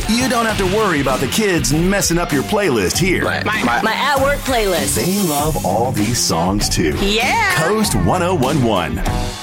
You don't have to worry about the kids messing up your playlist here. My at-work playlist. They love all these songs too. Yeah. Coast 1011.